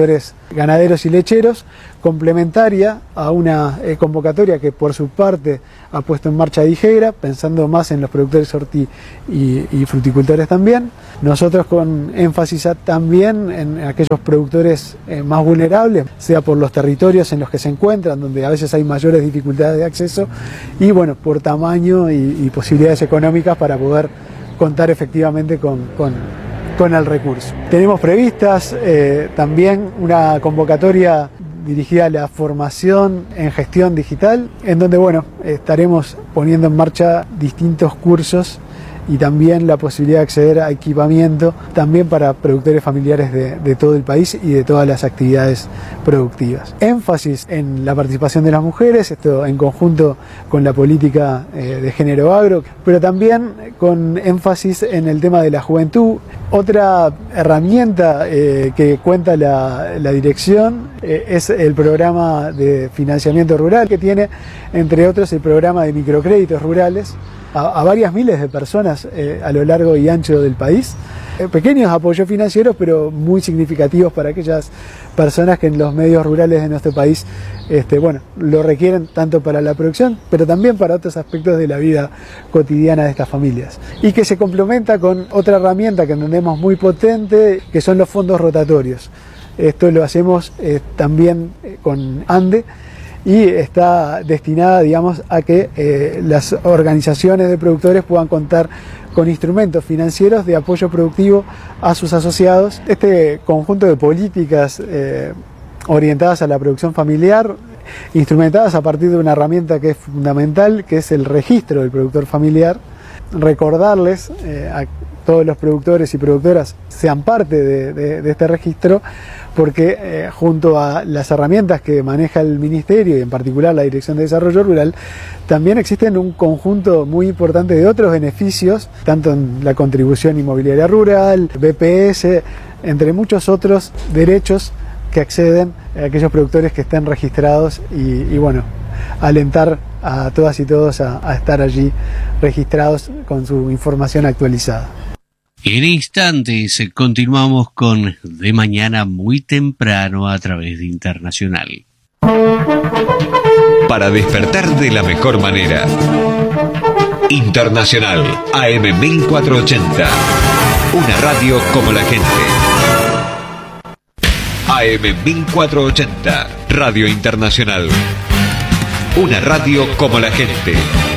ganaderos y lecheros, complementaria a una eh, convocatoria que por su parte ha puesto en marcha Dijegra, pensando más en los productores horti y, y fruticultores también. Nosotros con énfasis a, también en aquellos productores eh, más vulnerables, sea por los territorios en los que se encuentran, donde a veces hay mayores dificultades de acceso, y bueno, por tamaño y, y posibilidades económicas para poder contar efectivamente con, con, con el recurso. Tenemos previstas eh, también una convocatoria dirigida a la formación en gestión digital, en donde bueno, estaremos poniendo en marcha distintos cursos y también la posibilidad de acceder a equipamiento también para productores familiares de, de todo el país y de todas las actividades productivas. Énfasis en la participación de las mujeres, esto en conjunto con la política eh, de género agro, pero también con énfasis en el tema de la juventud. Otra herramienta eh, que cuenta la, la dirección eh, es el programa de financiamiento rural, que tiene entre otros el programa de microcréditos rurales a, a varias miles de personas eh, a lo largo y ancho del país. Eh, pequeños apoyos financieros, pero muy significativos para aquellas personas que en los medios rurales de nuestro país este, bueno, lo requieren tanto para la producción, pero también para otros aspectos de la vida cotidiana de estas familias. Y que se complementa con otra herramienta que entendemos muy potente, que son los fondos rotatorios. Esto lo hacemos eh, también eh, con ANDE, y está destinada, digamos, a que eh, las organizaciones de productores puedan contar con instrumentos financieros de apoyo productivo a sus asociados. Este conjunto de políticas eh, orientadas a la producción familiar, instrumentadas a partir de una herramienta que es fundamental, que es el registro del productor familiar. Recordarles eh, a todos los productores y productoras sean parte de, de, de este registro, porque eh, junto a las herramientas que maneja el Ministerio y en particular la Dirección de Desarrollo Rural, también existen un conjunto muy importante de otros beneficios, tanto en la contribución inmobiliaria rural, B P S, entre muchos otros derechos que acceden a aquellos productores que estén registrados y, y bueno, alentar a todas y todos a, a estar allí registrados con su información actualizada. En instantes continuamos con De Mañana muy temprano a través de Internacional. Para despertar de la mejor manera. Internacional A M mil cuatrocientos ochenta. Una radio como la gente. A M mil cuatrocientos ochenta. Radio Internacional. Una radio como la gente.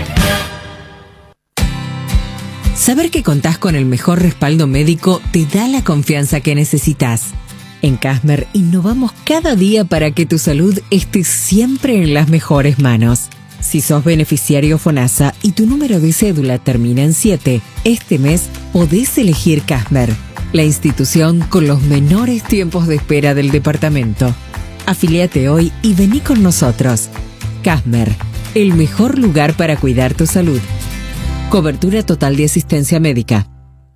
Saber que contás con el mejor respaldo médico te da la confianza que necesitas. En Casmer innovamos cada día para que tu salud esté siempre en las mejores manos. Si sos beneficiario FONASA y tu número de cédula termina en siete, este mes podés elegir Casmer, la institución con los menores tiempos de espera del departamento. Afiliate hoy y vení con nosotros. Casmer, el mejor lugar para cuidar tu salud. Cobertura total de asistencia médica.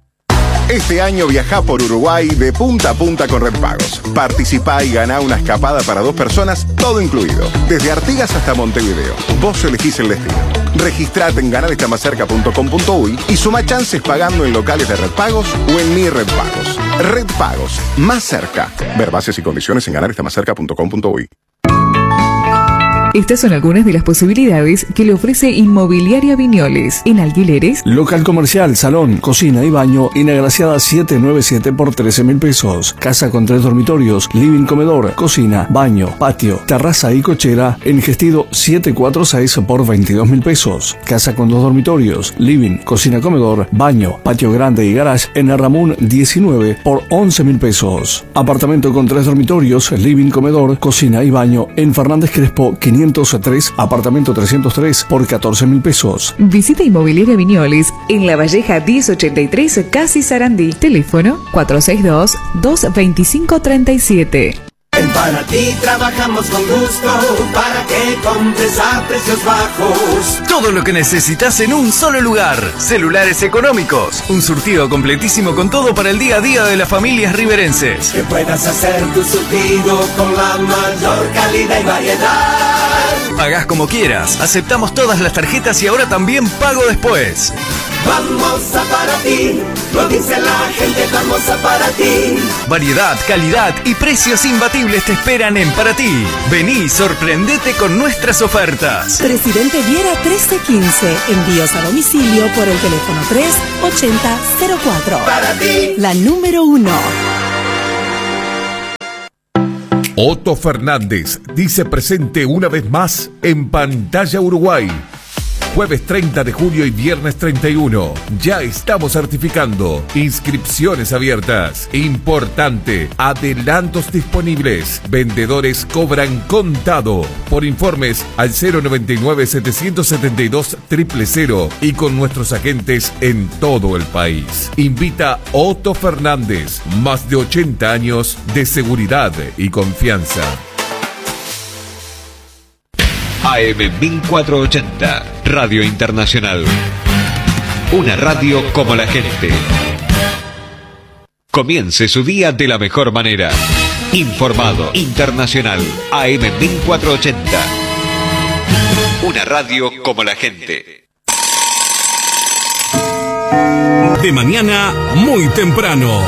Este año viajá por Uruguay de punta a punta con Redpagos. Participá y ganá una escapada para dos personas, todo incluido. Desde Artigas hasta Montevideo. Vos elegís el destino. Registrate en ganar está más cerca punto com punto uy y suma chances pagando en locales de Redpagos o en Mi Redpagos. Redpagos, más cerca. Ver bases y condiciones en ganar está más cerca punto com punto uy. Estas son algunas de las posibilidades que le ofrece Inmobiliaria Viñoles. En alquileres, local comercial, salón, cocina y baño, inagraciada setecientos noventa y siete por trece mil pesos. Casa con tres dormitorios, living, comedor, cocina, baño, patio, terraza y cochera, en Gestido setecientos cuarenta y seis por veintidós mil pesos. Casa con dos dormitorios, living, cocina, comedor, baño, patio grande y garage, en el Ramón diecinueve por once mil pesos. Apartamento con tres dormitorios, living, comedor, cocina y baño, en Fernández Crespo quinientos tres, apartamento trescientos tres por catorce mil pesos. Visita Inmobiliaria Viñoles en La Valleja diez ochenta y tres, Casi Sarandí. Teléfono cuatro seis dos, dos dos cinco, tres siete. En Para Ti trabajamos con gusto para que compres a precios bajos. Todo lo que necesitas en un solo lugar. Celulares económicos. Un surtido completísimo con todo para el día a día de las familias riverenses. Que puedas hacer tu surtido con la mayor calidad y variedad. Pagás como quieras. Aceptamos todas las tarjetas y ahora también pago después. Vamos a Para Ti. Lo dice la gente, vamos a Para Ti. Variedad, calidad y precios imbatibles. increíbles te esperan en Paraty. Vení y sorprendete con nuestras ofertas. Presidente Viera trece quince. Envíos a domicilio por el teléfono tres ochenta cero cuatro. Paraty. La número uno. Otto Fernández dice presente una vez más en Pantalla Uruguay. Jueves treinta de julio y viernes treinta y uno. Ya estamos certificando. Inscripciones abiertas. Importante. Adelantos disponibles. Vendedores cobran contado. Por informes al cero noventa y nueve, setecientos setenta y dos, cero cero cero y con nuestros agentes en todo el país. Invita Otto Fernández. Más de ochenta años de seguridad y confianza. A M mil cuatrocientos ochenta, Radio Internacional. Una radio como la gente. Comience su día de la mejor manera. Informado, internacional. A M mil cuatrocientos ochenta. Una radio como la gente. De mañana muy temprano.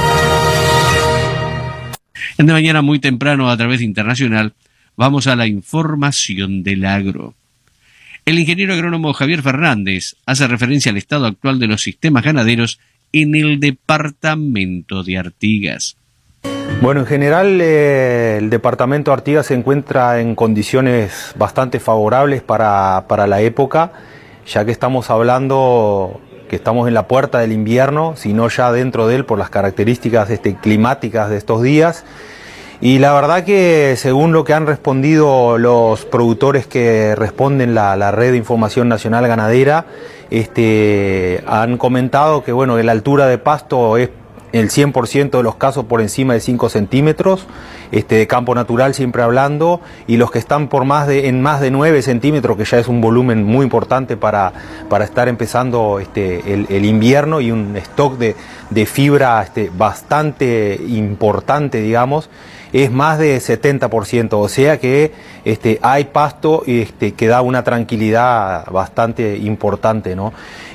En De Mañana muy temprano a través de Internacional. Vamos a la información del agro. El ingeniero agrónomo Javier Fernández hace referencia al estado actual de los sistemas ganaderos en el departamento de Artigas. Bueno, en general eh, el departamento de Artigas se encuentra en condiciones bastante favorables para, para la época, ya que estamos hablando que estamos en la puerta del invierno, sino ya dentro de él por las características este, climáticas de estos días. Y la verdad que según lo que han respondido los productores que responden la, la red de información nacional ganadera, este, han comentado que bueno, que la altura de pasto es el cien por ciento de los casos por encima de cinco centímetros, este, de campo natural siempre hablando, y los que están por más de, en más de nueve centímetros, que ya es un volumen muy importante para, para estar empezando este, el, el invierno, y un stock de, de fibra este, bastante importante, digamos, es más de setenta por ciento, o sea que este, hay pasto este, que da una tranquilidad bastante importante, ¿no?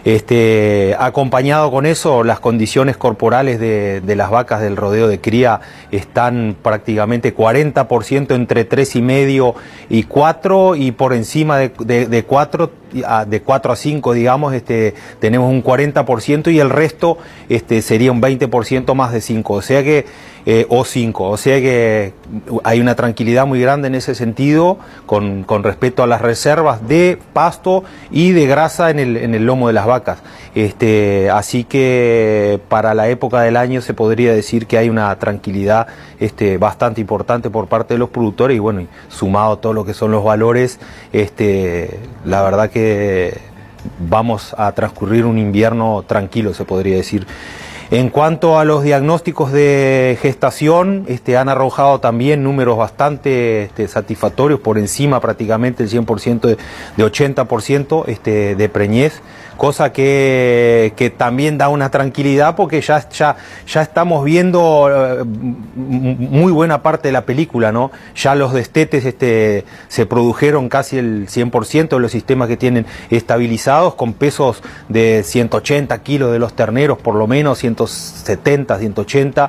Este, acompañado con eso, las condiciones corporales de, de las vacas del rodeo de cría están prácticamente cuarenta por ciento entre tres y medio y cuatro, y por encima de, de, de cuatro, de cuatro a cinco, digamos, este, tenemos un cuarenta por ciento, y el resto este, sería un veinte por ciento más de cinco, o sea que Eh, o cinco, o sea que hay una tranquilidad muy grande en ese sentido con, con respecto a las reservas de pasto y de grasa en el, en el lomo de las vacas. Este, así que para la época del año se podría decir que hay una tranquilidad este, bastante importante por parte de los productores, y bueno, y sumado a todo lo que son los valores, este, la verdad que vamos a transcurrir un invierno tranquilo, se podría decir. En cuanto a los diagnósticos de gestación, este, han arrojado también números bastante este, satisfactorios, por encima prácticamente del cien por ciento, de, de ochenta por ciento este, de preñez, cosa que, que también da una tranquilidad, porque ya, ya, ya estamos viendo eh, muy buena parte de la película, ¿no? Ya los destetes este, se produjeron casi el cien por ciento de los sistemas que tienen estabilizados, con pesos de ciento ochenta kilos de los terneros, por lo menos ciento setenta, ciento ochenta,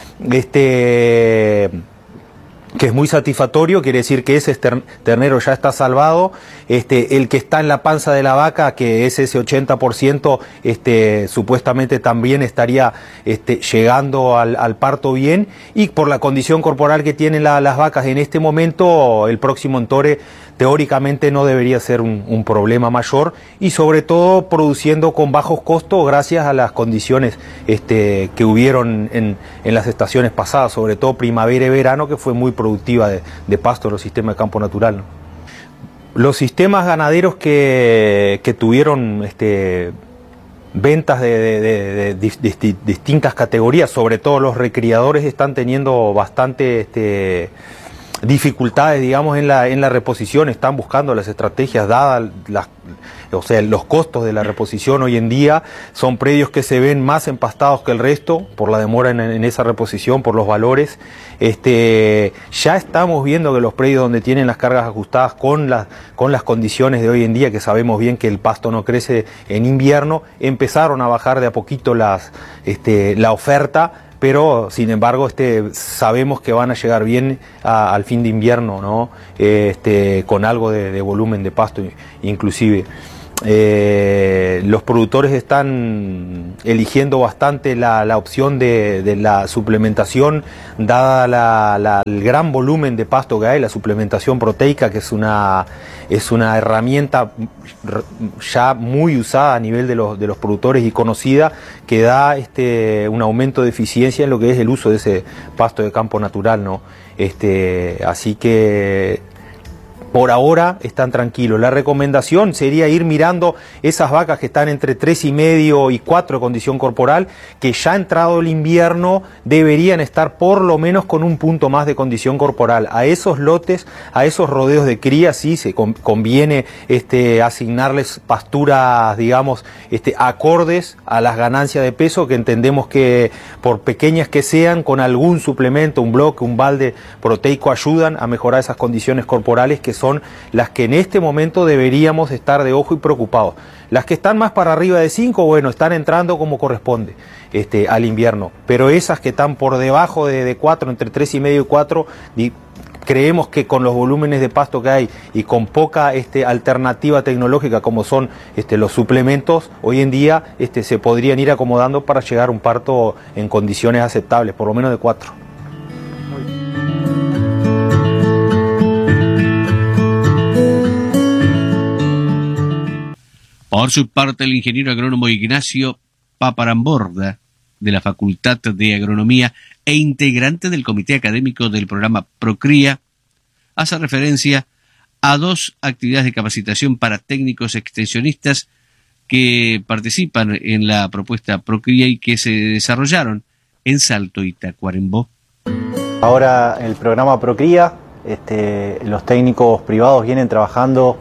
este, que es muy satisfactorio. Quiere decir que ese ternero ya está salvado. Este, el que está en la panza de la vaca, que es ese ochenta por ciento, este, supuestamente también estaría este, llegando al, al parto bien, y por la condición corporal que tienen la, las vacas en este momento, el próximo entore teóricamente no debería ser un, un problema mayor, y sobre todo produciendo con bajos costos gracias a las condiciones este, que hubieron en, en las estaciones pasadas, sobre todo primavera y verano, que fue muy productiva de, de pasto en los sistemas de campo natural, ¿no? Los sistemas ganaderos que, que tuvieron este, ventas de, de, de, de, de, de distintas categorías, sobre todo los recriadores, están teniendo bastante este, dificultades, digamos, en la, en la reposición. Están buscando las estrategias dadas las, o sea, los costos de la reposición hoy en día. Son predios que se ven más empastados que el resto por la demora en, en esa reposición, por los valores. Este, ya estamos viendo que los predios donde tienen las cargas ajustadas con las, con las condiciones de hoy en día, que sabemos bien que el pasto no crece en invierno, empezaron a bajar de a poquito las, este, la oferta, pero sin embargo este, sabemos que van a llegar bien a, al fin de invierno, ¿no? Este, con algo de, de volumen de pasto inclusive. Eh, los productores están eligiendo bastante la, la opción de, de la suplementación, dada la, la, el gran volumen de pasto que hay, la suplementación proteica, que es una, es una herramienta ya muy usada a nivel de los, de los productores y conocida, que da este, un aumento de eficiencia en lo que es el uso de ese pasto de campo natural, ¿no? Este, así que por ahora están tranquilos. La recomendación sería ir mirando esas vacas que están entre tres y medio y cuatro de condición corporal, que ya entrado el invierno deberían estar por lo menos con un punto más de condición corporal. A esos lotes, a esos rodeos de cría, sí se conviene este, asignarles pasturas, digamos, este, acordes a las ganancias de peso, que entendemos que por pequeñas que sean, con algún suplemento, un bloque, un balde proteico, ayudan a mejorar esas condiciones corporales, que son son las que en este momento deberíamos estar de ojo y preocupados. Las que están más para arriba de cinco, bueno, están entrando como corresponde este, al invierno, pero esas que están por debajo de, de cuatro, entre tres y medio y cuatro, creemos que con los volúmenes de pasto que hay y con poca este, alternativa tecnológica como son este, los suplementos, hoy en día este, se podrían ir acomodando para llegar a un parto en condiciones aceptables, por lo menos de cuatro. Por su parte, el ingeniero agrónomo Ignacio Paparamborda, de la Facultad de Agronomía e integrante del comité académico del programa Procría, hace referencia a dos actividades de capacitación para técnicos extensionistas que participan en la propuesta Procría y que se desarrollaron en Salto y Tacuarembó. Ahora el programa Procría, este, los técnicos privados vienen trabajando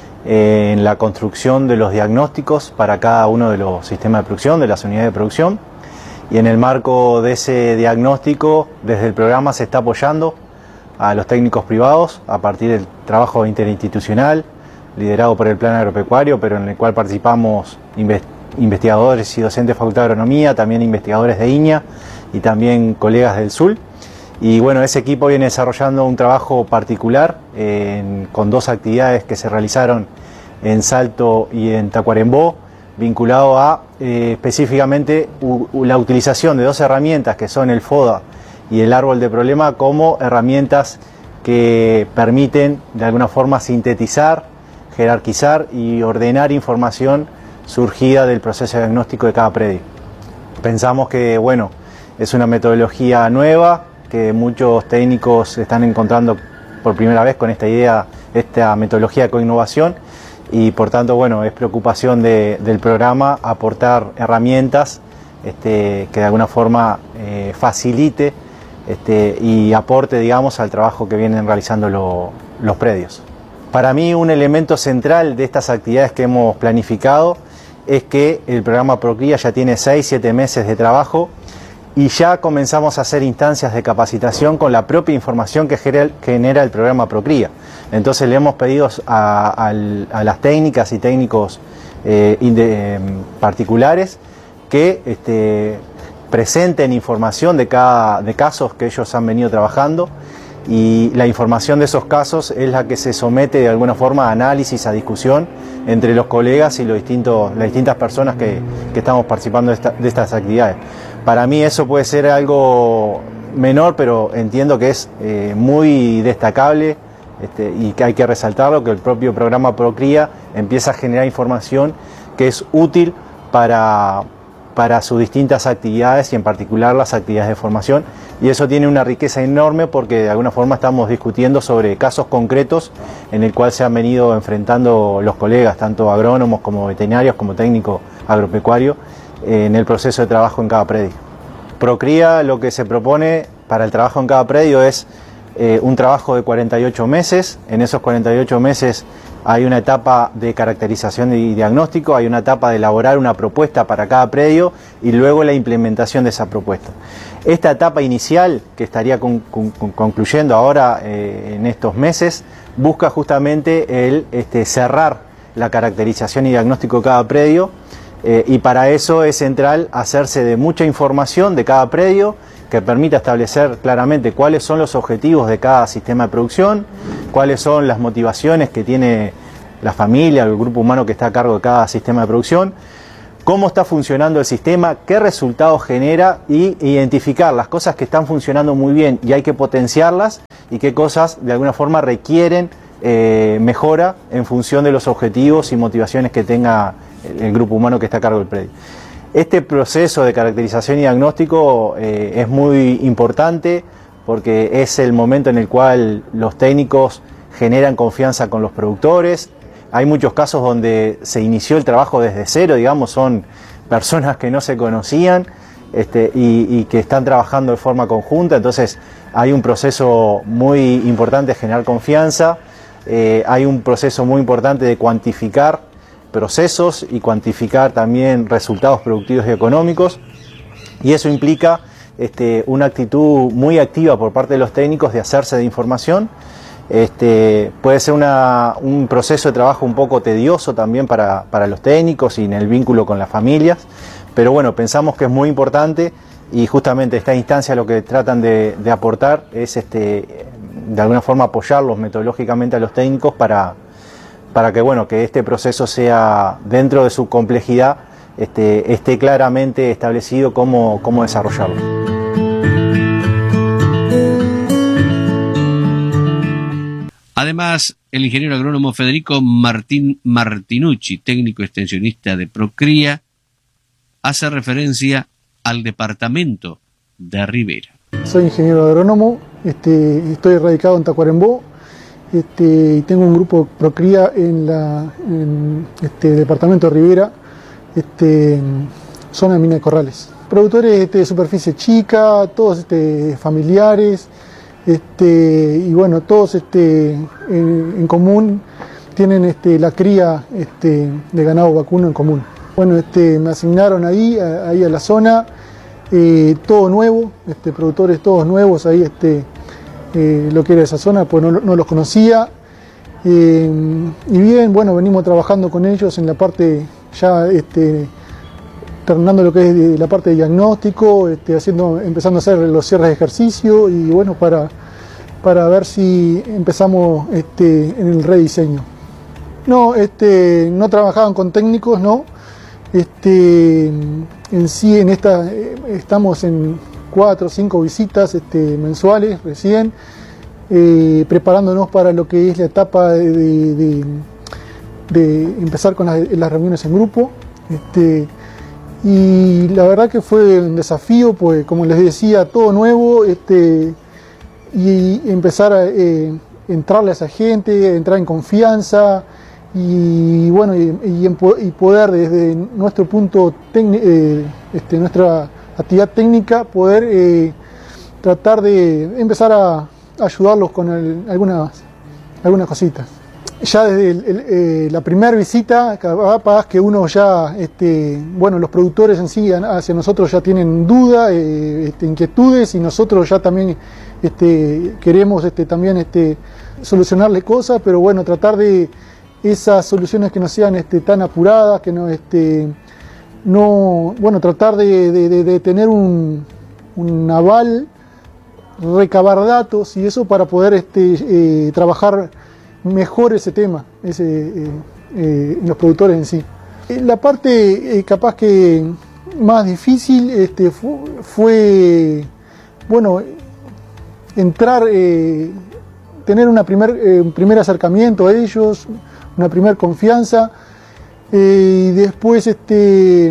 en la construcción de los diagnósticos para cada uno de los sistemas de producción, de las unidades de producción, y en el marco de ese diagnóstico, desde el programa se está apoyando a los técnicos privados a partir del trabajo interinstitucional liderado por el Plan Agropecuario, pero en el cual participamos investigadores y docentes de Facultad de Agronomía, también investigadores de I N A y también colegas del S U L. Y bueno, ese equipo viene desarrollando un trabajo particular en, con dos actividades que se realizaron en Salto y en Tacuarembó, vinculado a eh, específicamente u, u, la utilización de dos herramientas que son el FODA y el árbol de problema como herramientas que permiten de alguna forma sintetizar, jerarquizar y ordenar información surgida del proceso diagnóstico de cada predio. Pensamos que bueno, es una metodología nueva, que muchos técnicos están encontrando por primera vez con esta idea, esta metodología de coinnovación, y por tanto, bueno, es preocupación de, del programa aportar herramientas este, que de alguna forma eh, facilite este, y aporte, digamos, al trabajo que vienen realizando lo, los predios. Para mí, un elemento central de estas actividades que hemos planificado es que el programa Procría ya tiene seis, siete meses de trabajo, y ya comenzamos a hacer instancias de capacitación con la propia información que genera el programa Procría. Entonces le hemos pedido a, a, a las técnicas y técnicos eh, inde, eh, particulares que este, presenten información de, cada, de casos que ellos han venido trabajando, y la información de esos casos es la que se somete de alguna forma a análisis, a discusión entre los colegas y los distintos, las distintas personas que, que estamos participando de, esta, de estas actividades. Para mí eso puede ser algo menor, pero entiendo que es eh, muy destacable este, y que hay que resaltarlo, que el propio programa Procría empieza a generar información que es útil para, para sus distintas actividades y en particular las actividades de formación, y eso tiene una riqueza enorme porque de alguna forma estamos discutiendo sobre casos concretos en el cual se han venido enfrentando los colegas, tanto agrónomos como veterinarios como técnicos agropecuarios, en el proceso de trabajo en cada predio. Procría lo que se propone para el trabajo en cada predio es eh, un trabajo de cuarenta y ocho meses. En esos cuarenta y ocho meses hay una etapa de caracterización y diagnóstico, hay una etapa de elaborar una propuesta para cada predio y luego la implementación de esa propuesta. Esta etapa inicial, que estaría con, con, concluyendo ahora eh, en estos meses, busca justamente el este, cerrar la caracterización y diagnóstico de cada predio, Eh, y para eso es central hacerse de mucha información de cada predio que permita establecer claramente cuáles son los objetivos de cada sistema de producción, cuáles son las motivaciones que tiene la familia o el grupo humano que está a cargo de cada sistema de producción, cómo está funcionando el sistema, qué resultados genera y identificar las cosas que están funcionando muy bien y hay que potenciarlas y qué cosas de alguna forma requieren eh, mejora en función de los objetivos y motivaciones que tenga el, el grupo humano que está a cargo del predio. Este proceso de caracterización y diagnóstico eh, es muy importante porque es el momento en el cual los técnicos generan confianza con los productores. Hay muchos casos donde se inició el trabajo desde cero, digamos, son personas que no se conocían este, y, y que están trabajando de forma conjunta, entonces hay un proceso muy importante de generar confianza, eh, hay un proceso muy importante de cuantificar procesos y cuantificar también resultados productivos y económicos, y eso implica este, una actitud muy activa por parte de los técnicos de hacerse de información. Este, puede ser una, un proceso de trabajo un poco tedioso también para, para los técnicos y en el vínculo con las familias, pero bueno, pensamos que es muy importante y justamente esta instancia lo que tratan de, de aportar es este, de alguna forma apoyarlos metodológicamente a los técnicos para, para que, bueno, que este proceso sea, dentro de su complejidad, este, esté claramente establecido cómo, cómo desarrollarlo. Además, el ingeniero agrónomo Federico Martín Martinucci, técnico extensionista de Procría, hace referencia al departamento de Rivera. Soy ingeniero agrónomo, este, estoy radicado en Tacuarembó este, y tengo un grupo Procría en la en este departamento de Rivera, este, zona de mina de Corrales. Productores este, de superficie chica, todos este, familiares. Este, y bueno, todos este, en, en común tienen este, la cría este, de ganado vacuno en común. Bueno, este, me asignaron ahí, a, ahí a la zona, eh, todo nuevo, este, productores todos nuevos, ahí este, eh, lo que era esa zona, pues no, no los conocía. Eh, y bien, bueno, venimos trabajando con ellos en la parte ya, este, terminando lo que es la parte de diagnóstico, este, haciendo, empezando a hacer los cierres de ejercicio y bueno, para, para ver si empezamos este, en el rediseño. No, este, no trabajaban con técnicos, no. Este, en sí, en esta, estamos en cuatro o cinco visitas este, mensuales recién, eh, preparándonos para lo que es la etapa de, de, de, de empezar con las, las reuniones en grupo. Este, Y la verdad que fue un desafío, pues como les decía, todo nuevo, este, y empezar a eh, entrarle a esa gente, entrar en confianza y bueno, y, y, y poder desde nuestro punto técnico, eh, este, nuestra actividad técnica, poder eh, tratar de empezar a ayudarlos con el, algunas, algunas cositas. Ya desde el, el, eh, la primera visita, capaz que uno ya, este, bueno, los productores en sí hacia nosotros ya tienen dudas, eh, este, inquietudes y nosotros ya también este, queremos este, también este, solucionarle cosas, pero bueno, tratar de esas soluciones que no sean este, tan apuradas, que no, este, no, bueno, tratar de, de, de, de tener un, un aval, recabar datos y eso para poder este, eh, trabajar mejor ese tema, ese, eh, eh, los productores en sí. La parte eh, capaz que más difícil este, fue, fue, bueno, entrar, eh, tener una primer, eh, un primer acercamiento a ellos, una primer confianza, eh, y después este,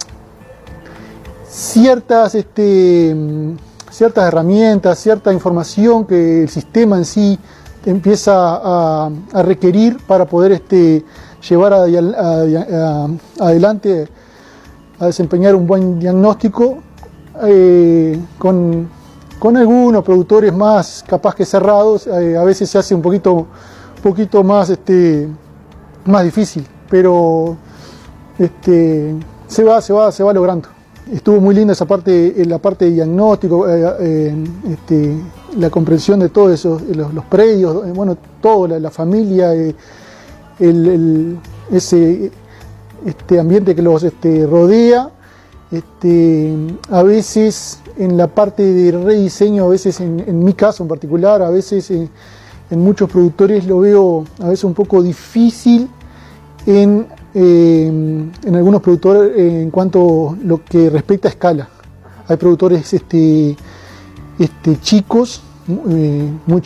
ciertas, este, ciertas herramientas, cierta información que el sistema en sí empieza a, a requerir para poder este, llevar a, a, a, adelante, a desempeñar un buen diagnóstico eh, con, con algunos productores más capaz que cerrados, eh, a veces se hace un poquito, poquito más, este, más difícil, pero este, se va, se va, se va logrando. Estuvo muy linda esa parte, la parte de diagnóstico, eh, eh, este, la comprensión de todos esos, los, los predios, eh, bueno, todo, la, la familia, eh, el, el, ese, este ambiente que los este, rodea. Este, a veces en la parte de rediseño, a veces en, en mi caso en particular, a veces en, en muchos productores lo veo a veces un poco difícil en, eh, en algunos productores eh, en cuanto a lo que respecta a escala. Hay productores este, este, chicos, eh, muy